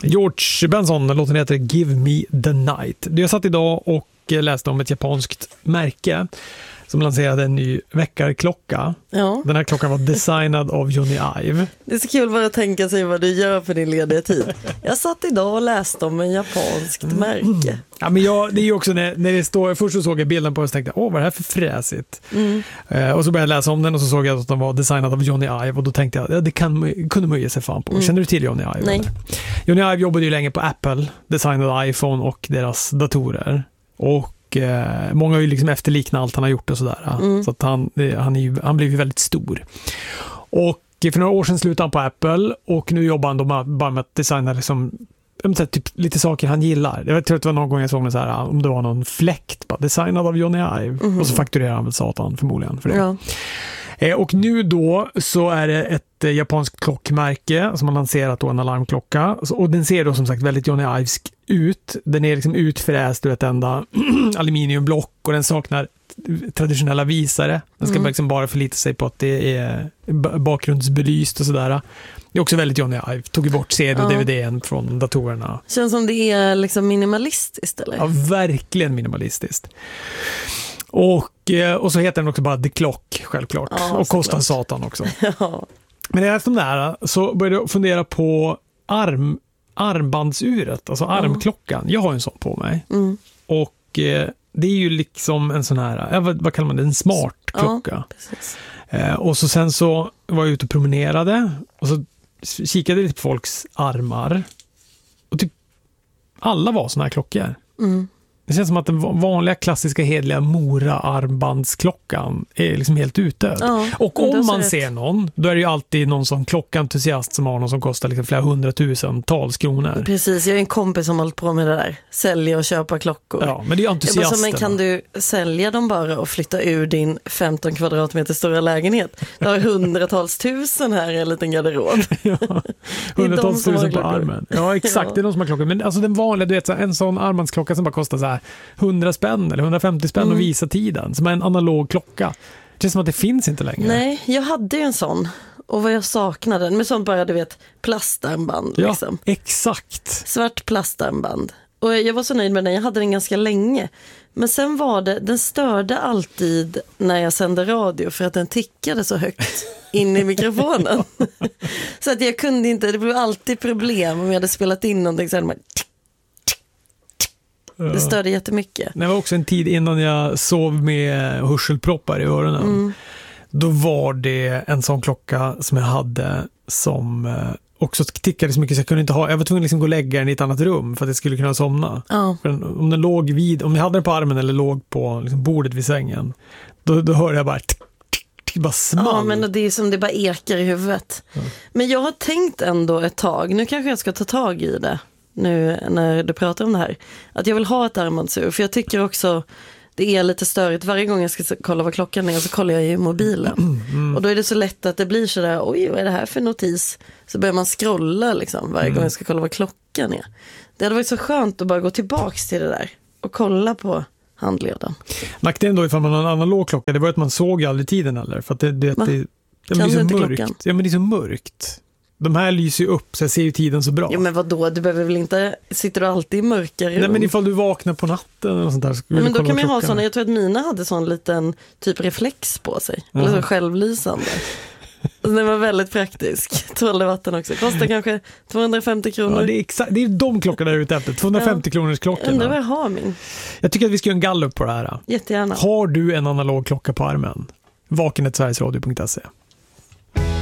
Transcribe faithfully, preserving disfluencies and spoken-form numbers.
George Benson, låten heter Give Me the Night. Jag satt idag och läste om ett japanskt märke som lanserade en ny väckarklocka. Ja. Den här klockan var designad av Johnny Ive. Det är så kul bara att tänka sig vad du gör för din lediga tid. Jag satt idag och läste om en japanskt mm. märke. Ja, men jag, det är ju också när, när det står, först så såg jag bilden på och tänkte, åh vad är det här för fräsigt? Mm. Eh, och så började jag läsa om den och så såg jag att den var designad av Johnny Ive och då tänkte jag, ja, det kan, kunde man ge sig fan på. Mm. Känner du till Johnny Ive? Nej. Eller? Johnny Ive jobbade ju länge på Apple, designade iPhone och deras datorer. Och eh, många har ju liksom efterliknat allt han har gjort och sådär. Mm. Så att han, han, är ju, han blev ju väldigt stor. Och för några år sedan slutade han på Apple och nu jobbar han då bara med att designa liksom, typ, lite saker han gillar. Jag tror att det var någon gång jag såg så här, om det var någon fläkt bara designad av Johnny Ive. Mm. Och så fakturerar han väl satan förmodligen för det. Ja. Eh, och nu då så är det ett eh, japanskt klockmärke som har lanserat då en alarmklocka. Och den ser då som sagt väldigt Johnny Ivesk ut. Den är liksom utfräst ur ett enda aluminiumblock och den saknar traditionella visare. Den ska mm. liksom bara förlita sig på att det är bakgrundsbelyst och sådär. Det är också väldigt Johnny Ive. Tog bort C D och ja. D V D från datorerna. Känns som det är liksom minimalistiskt eller? Ja, verkligen minimalistiskt. Och, och så heter den också bara The Clock, självklart. Ja, och kostar klart. Satan också. Ja. Men efter de där så började jag fundera på arm, armbandsuret, alltså armklockan. Jag har en sån på mig. Mm. Och eh, det är ju liksom en sån här, ja, vad, vad kallar man det? En smart klocka. Ja, precis. Eh, och så sen så var jag ute och promenerade och så kikade lite på folks armar. Och typ alla var såna här klockor. Mm. Det känns som att den vanliga klassiska hedliga Mora-armbandsklockan är liksom helt utdöd. Ja, och om man rätt. ser någon, då är det ju alltid någon sån klockentusiast som har någon som kostar liksom flera hundratusentals kronor. Precis, jag är en kompis som har hållit på med det där. Sälja och köpa klockor. Ja, men det är entusiaster. Men kan du sälja dem bara och flytta ur din femton kvadratmeter stora lägenhet? Du har hundratals tusen här i en liten garderob. Ja, hundratals tusen på armen. Ja, exakt, ja. Det är de som har klockor. Men alltså den vanliga, du vet, en sån armbandsklocka som bara kostar så här hundra spänn eller hundrafemtio spänn mm. och visa tiden som är en analog klocka. Det känns som att det finns inte längre. Nej, jag hade ju en sån och vad jag saknade med sånt bara, du vet, plastarmband ja, liksom. Exakt. Svart plastarmband. Och jag var så nöjd med den, jag hade den ganska länge. Men sen var det, den störde alltid när jag sände radio för att den tickade så högt in i mikrofonen. Så att jag kunde inte, det blev alltid problem om jag hade spelat in någonting så hade man det störde jättemycket. Det var också en tid innan jag sov med hörselproppar i öronen. Mm. Då var det en sån klocka som jag hade som också tickade så mycket så jag kunde inte ha. Jag var tvungen att liksom gå och lägga den i ett annat rum för att jag skulle kunna somna. Oh. För om den låg vid, om jag hade den på armen eller låg på liksom bordet vid sängen, då, då hörde jag bara tick, tick, tick, bara small. Ja, men det är som det bara ekar i huvudet. Ja. Men jag har tänkt ändå ett tag, nu kanske jag ska ta tag i det. Nu när du pratar om det här, att jag vill ha ett armbandsur, för jag tycker också det är lite störigt. Varje gång jag ska kolla vad klockan är så kollar jag i mobilen mm, mm. och då är det så lätt att det blir så där, oj vad är det här för notis, så börjar man scrolla liksom varje mm. gång jag ska kolla vad klockan är. Det hade varit så skönt att bara gå tillbaks till det där och kolla på handleden. Nackdelen då ifall man har en analog klocka, det var att man såg aldrig tiden eller, för att det, det, det, det, det är så mörkt. Klockan? Ja, men det är så mörkt. De här lyser ju upp så jag ser ju tiden så bra. Ja, men vadå? Du behöver väl inte, sitter du alltid i mörkare? Nej, men ifall du vaknar på natten eller sånt där. Ja, men då kan man ju ha såna, jag tror att mina hade sån liten typ reflex på sig. Mm. Eller så självlysande. Och den var väldigt praktisk. Tålde vatten också. Kostar kanske tvåhundrafemtio kronor. Ja, det är exakt, det är de klockorna där ute efter. tvåhundrafemtio ja. Kronors klockorna. Undrar vad jag har min. Jag tycker att vi ska göra en gallup på det här. Jättegärna. Har du en analog klocka på armen? vaken snat sveriges radio punkt se